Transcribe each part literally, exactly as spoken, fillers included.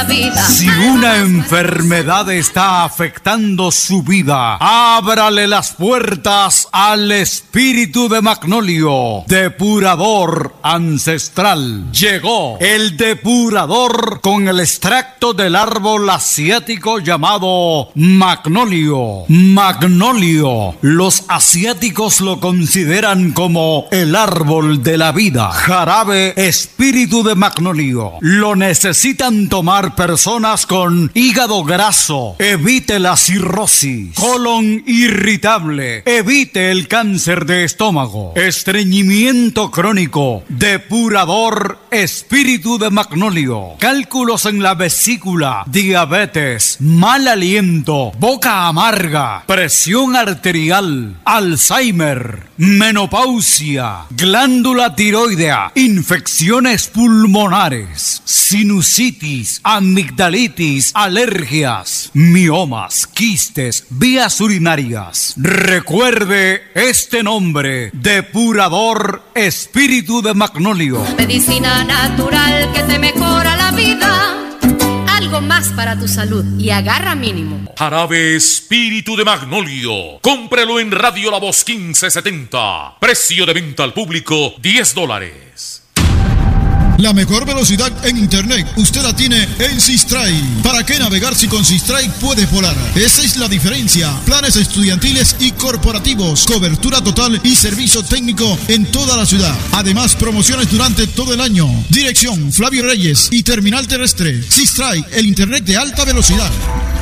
la vida. Si una enfermedad está afectando su vida, ábrale las puertas al espíritu de Magnolio, depurador ancestral. Llegó el depurador con el extracto del árbol asiático llamado Magnolio. Magnolio, los asiáticos lo consideran como el árbol de la vida. Jarabe espíritu de Magnolio. Lo necesitan tomar personas con hígado graso. Evite la cirrosis, colon irritable. Evite el cáncer de estómago, estreñimiento crónico. Depurador espíritu de Magnolio. Cálculos en la vesícula, diabetes, mal aliento, boca amarga, presión arterial, Alzheimer, menopausia, glándula tiroidea, infecciones pulmonares, sinusitis, amigdalitis, alergias, miomas, quistes, vías urinarias. Recuerde este nombre: depurador espíritu de Magnolio. Medicina natural que te mejora la vida. Algo más para tu salud y agarra mínimo. Jarabe espíritu de Magnolio. Cómprelo en Radio La Voz quince setenta. Precio de venta al público diez dólares. La mejor velocidad en internet usted la tiene en Sistray. ¿Para qué navegar si con Sistray puede volar? Esa es la diferencia. Planes estudiantiles y corporativos, cobertura total y servicio técnico en toda la ciudad. Además, promociones durante todo el año. Dirección Flavio Reyes y Terminal Terrestre. Sistray, el internet de alta velocidad.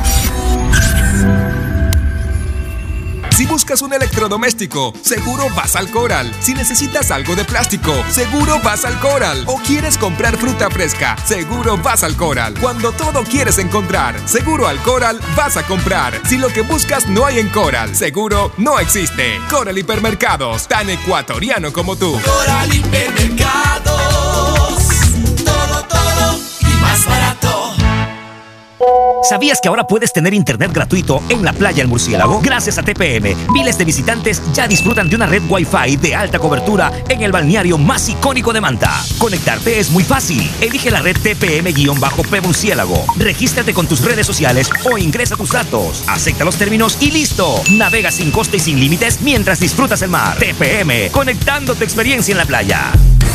Si buscas un electrodoméstico, seguro vas al Coral. Si necesitas algo de plástico, seguro vas al Coral. O quieres comprar fruta fresca, seguro vas al Coral. Cuando todo quieres encontrar, seguro al Coral vas a comprar. Si lo que buscas no hay en Coral, seguro no existe. Coral Hipermercados, tan ecuatoriano como tú. Coral Hipermercados, todo, todo y más barato. ¿Sabías que ahora puedes tener internet gratuito en la playa El Murciélago? Gracias a T P M, miles de visitantes ya disfrutan de una red Wi-Fi de alta cobertura en el balneario más icónico de Manta. Conectarte es muy fácil. Elige la red T P M-P Murciélago. Regístrate con tus redes sociales o ingresa tus datos. Acepta los términos y listo. Navega sin coste y sin límites mientras disfrutas el mar. T P M, conectando tu experiencia en la playa.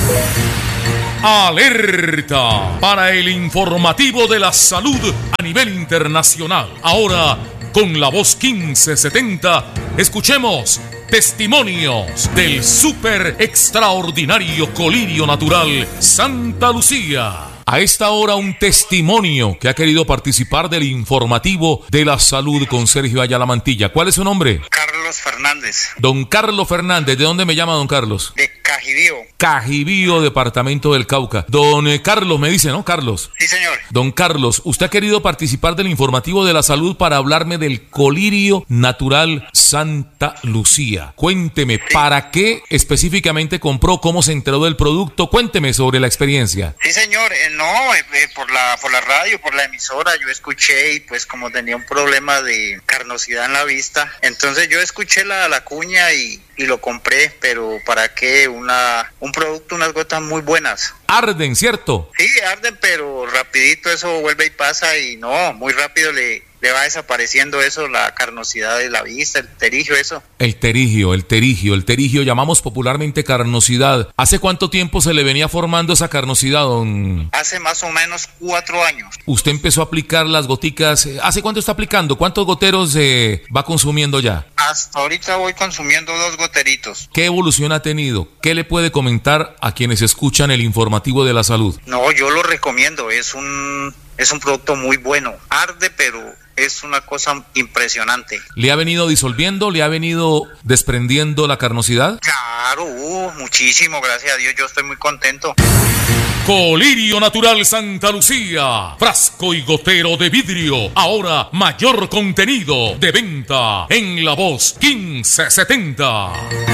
Alerta para el informativo de la salud a nivel internacional. Ahora, con La Voz quince setenta, escuchemos testimonios del súper extraordinario colirio natural Santa Lucía. A esta hora, un testimonio que ha querido participar del informativo de la salud con Sergio Ayala Mantilla. ¿Cuál es su nombre? Carlos Fernández. Don Carlos Fernández. ¿De dónde me llama don Carlos? De Cajibío. Cajibío, departamento del Cauca. Don eh, Carlos, me dice, ¿no? Carlos. Sí, señor. Don Carlos, usted ha querido participar del informativo de la salud para hablarme del colirio natural Santa Lucía. Cuénteme, sí. ¿Para qué específicamente compró? ¿Cómo se enteró del producto? Cuénteme sobre la experiencia. Sí, señor. Eh, no, eh, eh, por la por la radio, por la emisora, yo escuché y pues como tenía un problema de carnosidad en la vista, entonces yo escuché la, la cuña y, y lo compré, pero ¿para qué? Una un producto, unas gotas muy buenas. Arden, ¿cierto? Sí, arden, pero rapidito eso vuelve y pasa y no, muy rápido le... le va desapareciendo eso, la carnosidad de la vista, el terigio, eso. El terigio, el terigio, el terigio, llamamos popularmente carnosidad. ¿Hace cuánto tiempo se le venía formando esa carnosidad, don? Hace más o menos cuatro años. ¿Usted empezó a aplicar las goticas? ¿Hace cuánto está aplicando? ¿Cuántos goteros eh, va consumiendo ya? Hasta ahorita voy consumiendo dos goteritos. ¿Qué evolución ha tenido? ¿Qué le puede comentar a quienes escuchan el informativo de la salud? No, yo lo recomiendo, es un... es un producto muy bueno, arde pero es una cosa impresionante. ¿Le ha venido disolviendo, le ha venido desprendiendo la carnosidad? Claro, uh, muchísimo, gracias a Dios, yo estoy muy contento. Colirio Natural Santa Lucía, frasco y gotero de vidrio, ahora mayor contenido, de venta en La Voz quince setenta.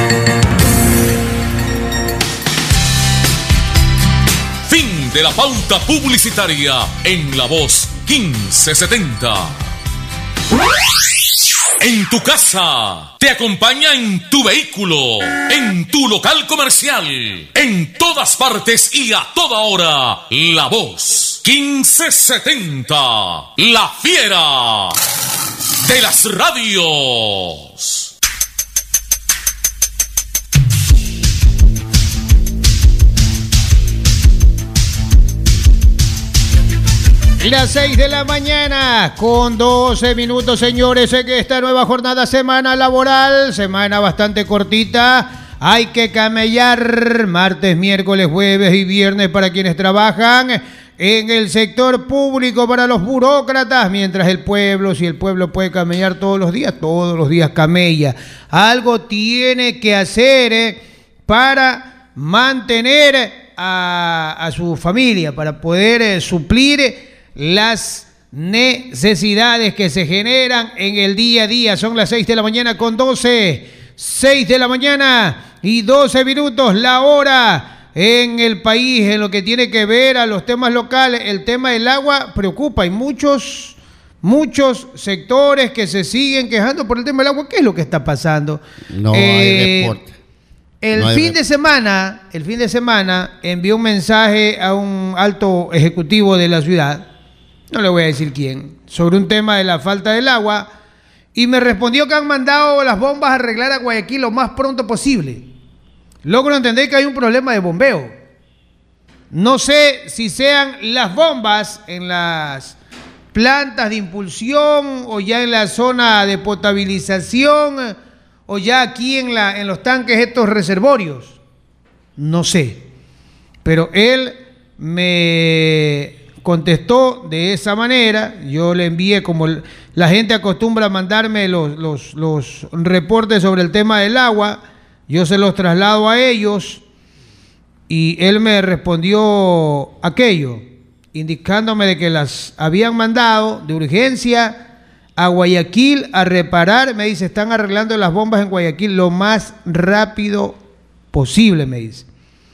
Fin de la pauta publicitaria en La Voz quince setenta. En tu casa, te acompaña en tu vehículo, en tu local comercial, en todas partes y a toda hora, La Voz quince quince setenta, La Fiera de las radios. Las seis de la mañana con doce minutos, señores, en esta nueva jornada, semana laboral, semana bastante cortita. Hay que camellar martes, miércoles, jueves y viernes para quienes trabajan en el sector público, para los burócratas, mientras el pueblo, si el pueblo puede camellar todos los días, todos los días camella. Algo tiene que hacer eh, para mantener a, a su familia, para poder eh, suplir las necesidades que se generan en el día a día. Son las seis de la mañana con doce, seis de la mañana y doce minutos, la hora en el país, en lo que tiene que ver a los temas locales. El tema del agua preocupa, hay muchos, muchos sectores que se siguen quejando por el tema del agua. ¿Qué es lo que está pasando? No eh, hay reporte. El no hay fin reporte. de semana, el fin de semana envió un mensaje a un alto ejecutivo de la ciudad, no le voy a decir quién, sobre un tema de la falta del agua, y me respondió que han mandado las bombas a arreglar a Guayaquil lo más pronto posible. Logro entender que hay un problema de bombeo. No sé si sean las bombas en las plantas de impulsión o ya en la zona de potabilización o ya aquí en, la, en los tanques estos reservorios. No sé. Pero él me contestó de esa manera. Yo le envié, como la gente acostumbra a mandarme los, los, los reportes sobre el tema del agua, yo se los traslado a ellos y él me respondió aquello, indicándome de que las habían mandado de urgencia a Guayaquil a reparar. Me dice, están arreglando las bombas en Guayaquil lo más rápido posible, me dice.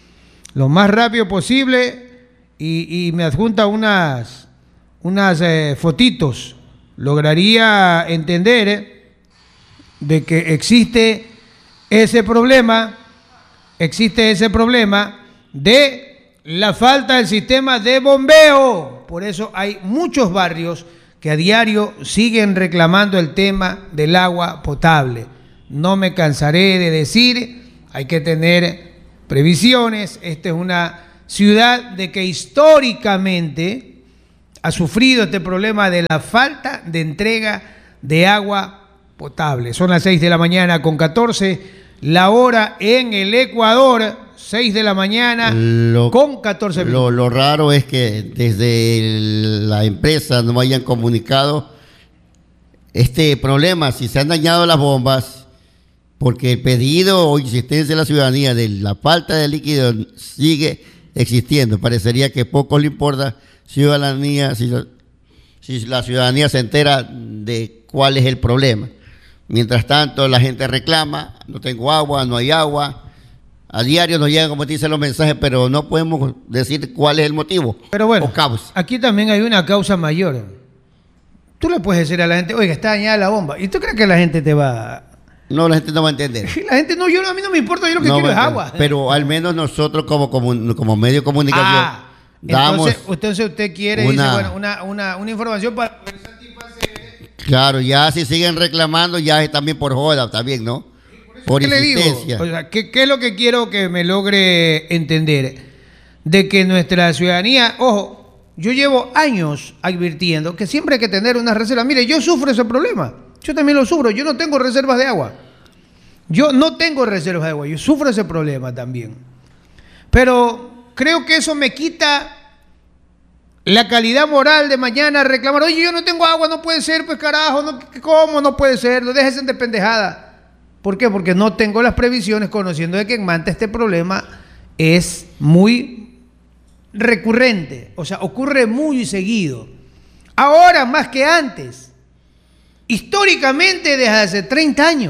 Lo más rápido posible. Y, y me adjunta unas, unas eh, fotitos. Lograría entender eh, de que existe ese problema, existe ese problema de la falta del sistema de bombeo. Por eso hay muchos barrios que a diario siguen reclamando el tema del agua potable. No me cansaré de decir, hay que tener previsiones. Esta es una ciudad de que históricamente ha sufrido este problema de la falta de entrega de agua potable. Son las seis de la mañana con catorce, la hora en el Ecuador, seis de la mañana lo, con catorce minutos. Lo, lo raro es que desde el, la empresa no hayan comunicado este problema, si se han dañado las bombas, porque el pedido o insistencia de la ciudadanía de la falta de líquido sigue existiendo. Parecería que poco le importa ciudadanía, si, si la ciudadanía se entera de cuál es el problema. Mientras tanto, la gente reclama, no tengo agua, no hay agua. A diario nos llegan, como dicen, los mensajes, pero no podemos decir cuál es el motivo. Pero bueno, o causa. Aquí también hay una causa mayor. Tú le puedes decir a la gente, oiga, está dañada la bomba. ¿Y tú crees que la gente te va...? No, la gente no va a entender. La gente no, yo a mí no me importa, yo lo que no quiero es agua. Pero al menos nosotros como, como, como medio de comunicación ah, damos... Entonces, entonces usted quiere una, dice, bueno, una, una, una información para... Claro, ya si siguen reclamando, ya es también por joda, también, ¿no? Por ¿Qué le digo? O sea, ¿qué, ¿qué es lo que quiero que me logre entender? De que nuestra ciudadanía, ojo, yo llevo años advirtiendo que siempre hay que tener una reserva. Mire, yo sufro ese problema. Yo también lo sufro. Yo no tengo reservas de agua. Yo no tengo reservas de agua. Yo sufro ese problema también. Pero creo que eso me quita la calidad moral de mañana reclamar. Oye, yo no tengo agua, no puede ser, pues carajo. No, ¿cómo no puede ser? No dejes de pendejada. ¿Por qué? Porque no tengo las previsiones, conociendo de que en Manta este problema es muy recurrente. O sea, ocurre muy seguido. Ahora más que antes. Históricamente desde hace treinta años.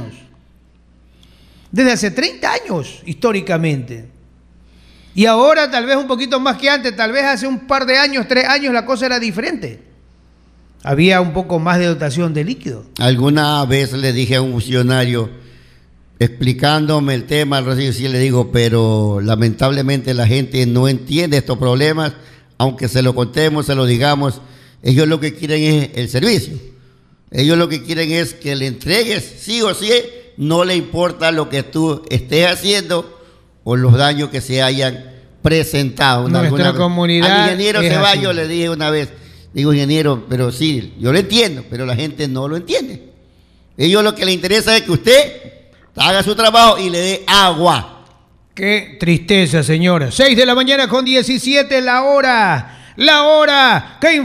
Desde hace treinta años, históricamente. Y ahora tal vez un poquito más que antes, tal vez hace un par de años, tres años, la cosa era diferente. Había un poco más de dotación de líquido. Alguna vez le dije a un funcionario, explicándome el tema, sí le digo, pero lamentablemente la gente no entiende estos problemas aunque se lo contemos, se lo digamos, ellos lo que quieren es el servicio. Ellos lo que quieren es que le entregues sí o sí, no le importa lo que tú estés haciendo o los daños que se hayan presentado. Nuestra comunidad. Al ingeniero es Ceballos así. le dije una vez, digo, ingeniero, pero sí, yo lo entiendo, pero la gente no lo entiende. Ellos lo que les interesa es que usted haga su trabajo y le dé agua. Qué tristeza, señora. seis de la mañana con diecisiete la hora. La hora que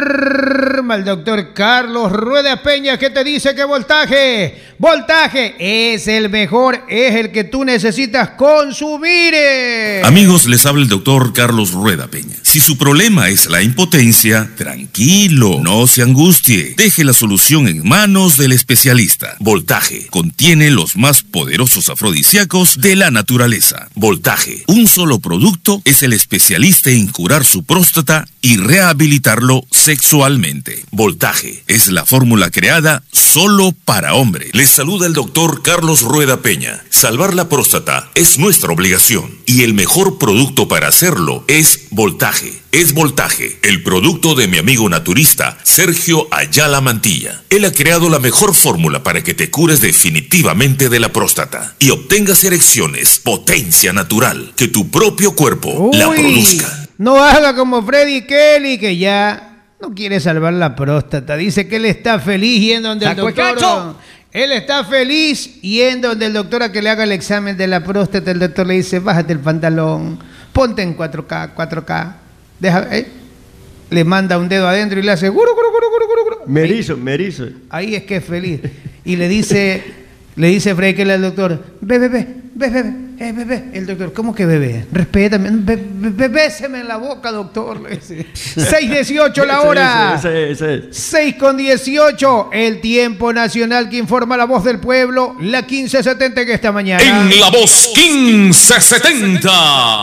informa el doctor Carlos Rueda Peña, que te dice que voltaje, voltaje es el mejor, es el que tú necesitas consumir. Amigos, les habla el doctor Carlos Rueda Peña. Si su problema es la impotencia, tranquilo, no se angustie. Deje la solución en manos del especialista. Voltaje contiene los más poderosos afrodisíacos de la naturaleza. Voltaje, un solo producto, es el especialista en curar su próstata y rehabilitarlo sexualmente. Voltaje es la fórmula creada solo para hombres. Les saluda el doctor Carlos Rueda Peña. Salvar la próstata es nuestra obligación y el mejor producto para hacerlo es Voltaje. Es Voltaje, el producto de mi amigo naturista Sergio Ayala Mantilla. Él ha creado la mejor fórmula para que te cures definitivamente de la próstata y obtengas erecciones, potencia natural, que tu propio cuerpo Uy, la produzca. No haga como Freddy Kelly, que ya no quiere salvar la próstata. Dice que él está feliz yendo donde el doctor. Él está feliz yendo donde el doctor a que le haga el examen de la próstata. El doctor le dice, bájate el pantalón, ponte en cuatro K, cuatro K. Deja, ¿eh? Le manda un dedo adentro y le hace... Guru, guru, guru, guru, guru, guru. Me erizo, me erizo. Ahí es que es feliz. Y le dice, le dice Freddy Kelly al doctor, ve, ve, ve, ve, ve, eh, bebé. El doctor, ¿cómo que bebé? Respétame. Be, be, béseme en la boca, doctor. seis dieciocho la hora. Ese, ese, ese. seis con dieciocho. El tiempo nacional que informa la voz del pueblo. La quince setenta que esta mañana. En la voz quince setenta.